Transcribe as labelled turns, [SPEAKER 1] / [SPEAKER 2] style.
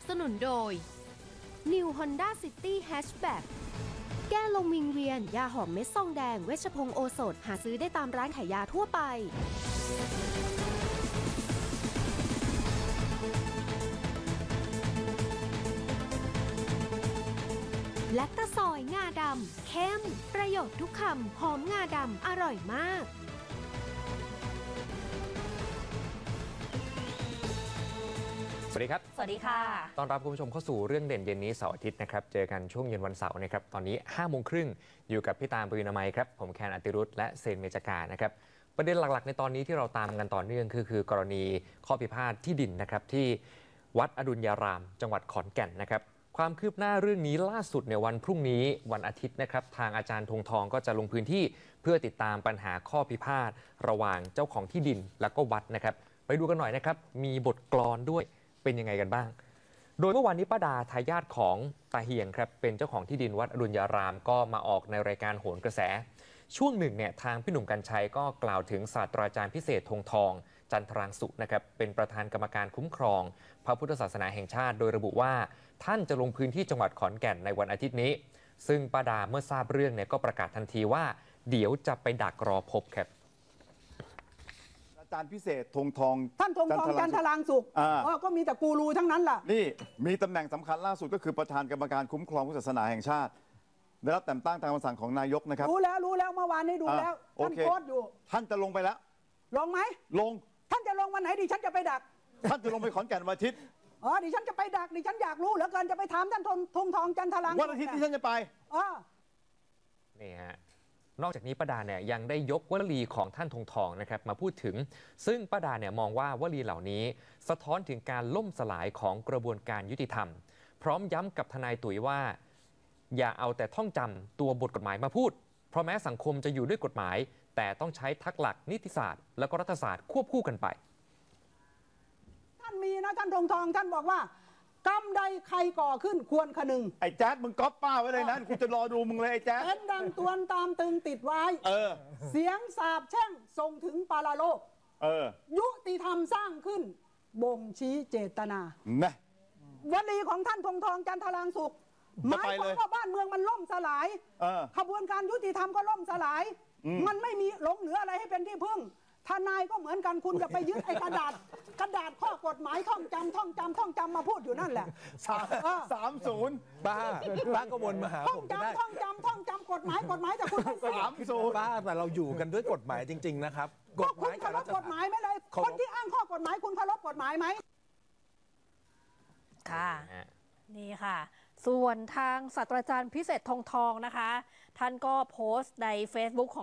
[SPEAKER 1] สนุนโดย New Honda City Hatchback แก้ลมวิงเวียนยาหอมเม็ดซองแดงเวชพงศ์โอสถหาซื้อได้ตามร้านขายยาทั่วไปแลคตาซอยงาดำเข้มประโยชน์ทุกคำหอมงาดำอร่อยมาก
[SPEAKER 2] สวัสดีครับ
[SPEAKER 3] สวัสดีค่ะ
[SPEAKER 2] ต้อนรับคุณผู้ชมเข้าสู่เรื่องเด่นเย็นนี้เสาร์อาทิตย์นะครับเจอกันช่วงเย็นวันเสาร์นะครับตอนนี้ 5:30 น.อยู่กับพี่ตามปวีณามัยครับผมแคนอติรุธและเซนเมจการนะครับประเด็นหลักๆในตอนนี้ที่เราตามกันต่อเนื่องคือกรณีข้อพิพาทที่ดินนะครับที่วัดอดุลยารามจังหวัดขอนแก่นนะครับความคืบหน้าเรื่องนี้ล่าสุดในวันพรุ่งนี้วันอาทิตย์นะครับทางอาจารย์ธงทองก็จะลงพื้นที่เพื่อติดตามปัญหาข้อพิพาทระหว่างเจ้าของที่ดินและก็วัดนะครับไปดูกันหน่อยนะครับมีบทกลอนด้วยเป็นยังไงกันบ้างโดยเมื่อวานนี้ป้าดาทายาทของตาเฮียงครับเป็นเจ้าของที่ดินวัดอดุลยารามก็มาออกในรายการโหนกระแสช่วงหนึ่งเนี่ยทางพี่หนุ่มกรรชัยก็กล่าวถึงศาสตราจารย์พิเศษธงทองจันทรางสุนะครับเป็นประธานกรรมการคุ้มครองพระพุทธศาสนาแห่งชาติโดยระบุว่าท่านจะลงพื้นที่จังหวัดขอนแก่นในวันอาทิตย์นี้ซึ่งป้าดาเมื่อทราบเรื่องเนี่ยก็ประกาศทันทีว่าเดี๋ยวจะไปดักรอพบครับ
[SPEAKER 4] อาจารย์พิเศษธงทอง
[SPEAKER 5] ท่านธงทองจันทรางสุขก็มีแต่กูรูทั้งนั้นล่ะ
[SPEAKER 4] นี่มีตำแหน่งสำคัญล่าสุดก็คือประธานกรรมการคุ้มครองพุทธศาสนาแห่งชาติได้รับแต่งตั้งตามคำสั่งของนายกนะครับ
[SPEAKER 5] รู้แล้วเมื่อวานนี้ดูแล้วท่านโพสต์อยู่
[SPEAKER 4] ท่านจะลงไปแล้ว
[SPEAKER 5] ลงไหม
[SPEAKER 4] ลง
[SPEAKER 5] ท่านจะลงวันไหนดิฉันจะไปดัก
[SPEAKER 4] ท่านจะลงไปขอนแก่นวันอาทิตย์
[SPEAKER 5] ดิฉันจะไปดักดิฉันอยากรู้เหลือเกินจะไปถามท่านธงทองจันทรางสุข
[SPEAKER 4] วันอาทิตย์ที่ท่านจะไป
[SPEAKER 2] นี่ฮะนอกจากนี้ป้าดาเนี่ยยังได้ยกวลีของท่านธงทองนะครับมาพูดถึงซึ่งป้าดาเนี่ยมองว่าวลีเหล่านี้สะท้อนถึงการล่มสลายของกระบวนการยุติธรรมพร้อมย้ำกับทนายตุ๋ยว่าอย่าเอาแต่ท่องจำตัวบทกฎหมายมาพูดเพราะแม้สังคมจะอยู่ด้วยกฎหมายแต่ต้องใช้ทักษะนิติศาสตร์และก็รัฐศาสตร์ควบคู่กันไป
[SPEAKER 5] ท่านมีนะท่านธงทองท่านบอกว่ากรรมใดใครก่อขึ้นควรคนึง
[SPEAKER 4] ไอ้แจ๊ดมึงก๊อปป้าไว้เลยนะกูจะรอดูมึงเลยไอ้แจ๊ด
[SPEAKER 5] เป็นดังตวนตามตึงติดไว้เสียงสาบแช่งส่งถึงปาราโลกยุติธรรมสร้างขึ้นบ่งชี้เจตนา
[SPEAKER 4] นะ
[SPEAKER 5] วลีของท่านธงทองจันทรางสุขหมายความว่าบ้านเมืองมันล่มสลายขบวนการยุติธรรมก็ล่มสลายมันไม่มีหลงเหลืออะไรให้เป็นที่พึ่งทนายก็เหมือนกันคุณจะไปยึดไอ้กระดาษข้อกฎหมายท่องจำมาพูดอยู่นั่นแหละ
[SPEAKER 4] 30
[SPEAKER 6] ป้าก็วนมาหาผมได้
[SPEAKER 5] ท่องจำกฎหมายแต่คุณ
[SPEAKER 4] 30
[SPEAKER 6] ป้าแต่เราอยู่กันด้วยกฎหมายจริงๆนะครับ
[SPEAKER 5] กฎหมายกับกฎหมายไม่เลยคนที่อ้างข้อกฎหมายคุณเคารพกฎหมายไหม
[SPEAKER 3] ค่ะนี่ค่ะส่วนทางศาสตราจารย์พิเศษธงทองนะคะท่านก็โพสต์ใน Facebook ของ